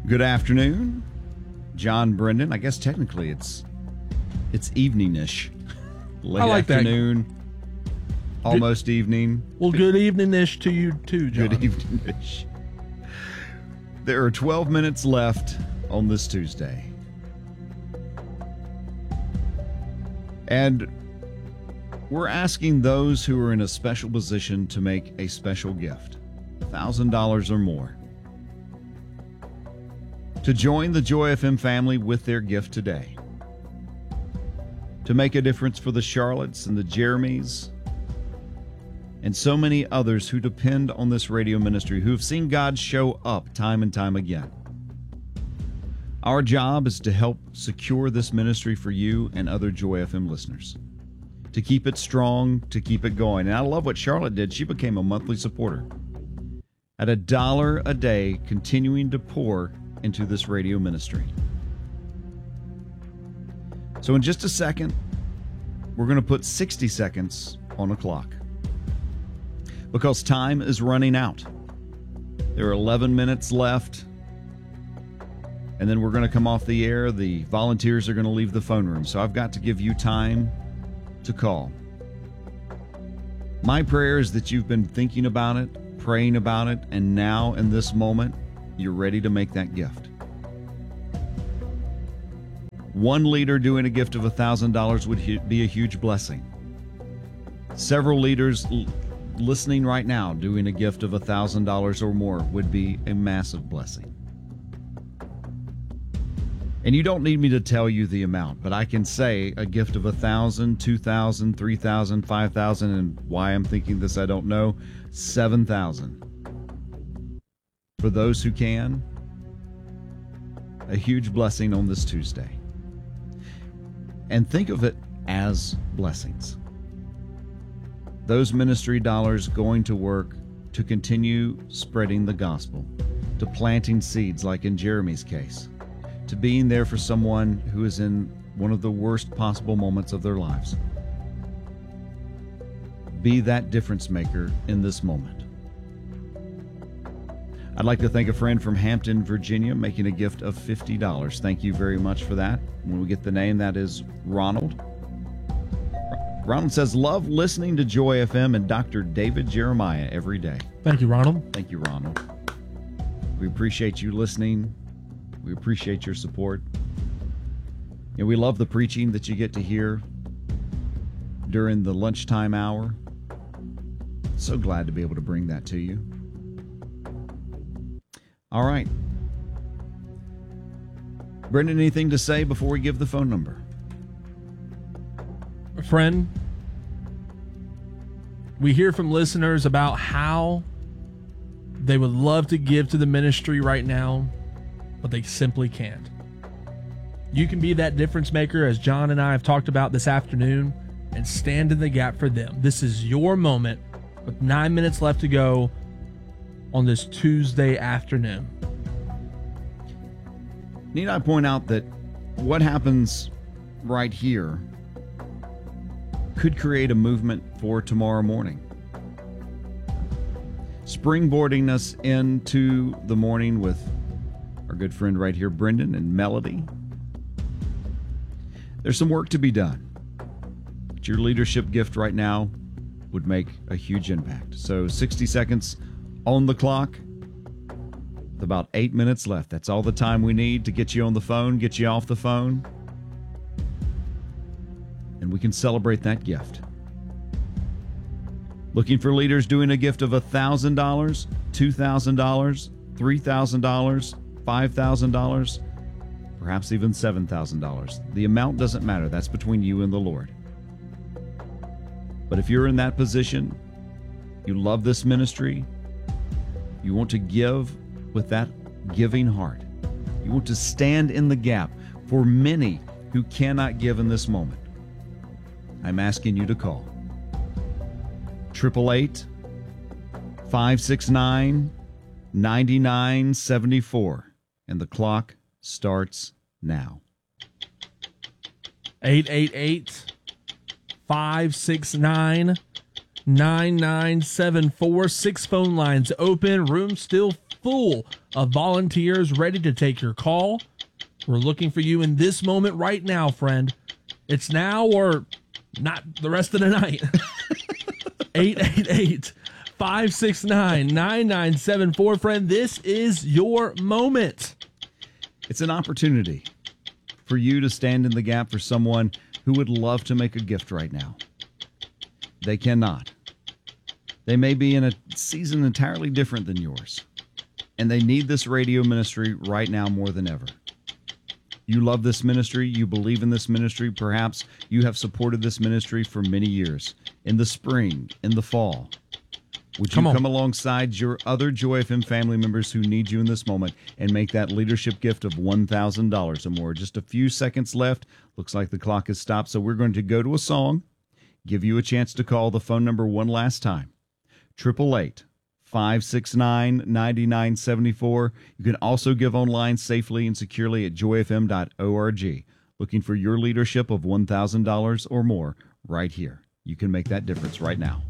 Good afternoon, John Brendan. I guess technically it's evening-ish. Late I like afternoon, almost evening. Well, good evening-ish to you too, John. Good evening-ish. There are 12 minutes left on this Tuesday. And we're asking those who are in a special position to make a special gift, $1,000 or more, to join the Joy FM family with their gift today, to make a difference for the Charlottes and the Jeremys and so many others who depend on this radio ministry, who have seen God show up time and time again. Our job is to help secure this ministry for you and other Joy FM listeners, to keep it strong, to keep it going. And I love what Charlotte did. She became a monthly supporter at $1 a day, continuing to pour into this radio ministry. So in just a second, we're going to put 60 seconds on the clock because time is running out. There are 11 minutes left, and then we're going to come off the air. The volunteers are going to leave the phone room, so I've got to give you time to call. My prayer is that you've been thinking about it, praying about it, and now in this moment, you're ready to make that gift. One leader doing a gift of $1,000 would be a huge blessing. Several leaders listening right now doing a gift of $1,000 or more would be a massive blessing. And you don't need me to tell you the amount, but I can say a gift of $1,000, $2,000, $3,000, $5,000, and why I'm thinking this, I don't know, $7,000. For those who can, a huge blessing on this Tuesday. And think of it as blessings. Those ministry dollars going to work to continue spreading the gospel, to planting seeds like in Jeremy's case, to being there for someone who is in one of the worst possible moments of their lives. Be that difference maker in this moment. I'd like to thank a friend from Hampton, Virginia, making a gift of $50. Thank you very much for that. When we get the name, that is Ronald. Ronald says, love listening to Joy FM and Dr. David Jeremiah every day. Thank you, Ronald. Thank you, Ronald. We appreciate you listening. We appreciate your support. And we love the preaching that you get to hear during the lunchtime hour. So glad to be able to bring that to you. All right. Brendan, anything to say before we give the phone number? Friend, we hear from listeners about how they would love to give to the ministry right now, but they simply can't. You can be that difference maker, as John and I have talked about this afternoon, and stand in the gap for them. This is your moment with 9 minutes left to go on this Tuesday afternoon. Need I point out that what happens right here could create a movement for tomorrow morning, springboarding us into the morning with our good friend right here, Brendan and Melody. There's some work to be done, but your leadership gift right now would make a huge impact. So 60 seconds on the clock, with about 8 minutes left. That's all the time we need to get you on the phone, get you off the phone, and we can celebrate that gift. Looking for leaders doing a gift of $1,000, $2,000, $3,000, $5,000, perhaps even $7,000. The amount doesn't matter. That's between you and the Lord. But if you're in that position, you love this ministry, you want to give with that giving heart, you want to stand in the gap for many who cannot give in this moment, I'm asking you to call 888-569-9974, and the clock starts now. 888-569-9974. 6 phone lines open. Room still full of volunteers ready to take your call. We're looking for you in this moment right now, friend. It's now or not the rest of the night. 888-569-9974. Friend, this is your moment. It's an opportunity for you to stand in the gap for someone who would love to make a gift right now. They cannot. They may be in a season entirely different than yours, and they need this radio ministry right now more than ever. You love this ministry. You believe in this ministry. Perhaps you have supported this ministry for many years. In the spring, in the fall, would you come alongside your other Joy FM family members who need you in this moment and make that leadership gift of $1,000 or more? Just a few seconds left. Looks like the clock has stopped, so we're going to go to a song, give you a chance to call the phone number one last time, 888-569-9974. You can also give online safely and securely at joyfm.org. Looking for your leadership of $1,000 or more right here. You can make that difference right now.